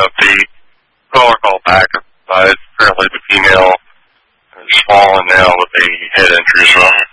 update. Caller called back. Apparently the female has fallen now with a head injury, so